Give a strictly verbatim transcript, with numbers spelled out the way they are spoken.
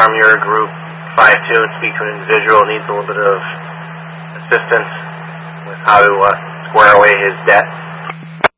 Farm, you're a group five two and speak to an individual needs a little bit of assistance with how to uh, square away his debt.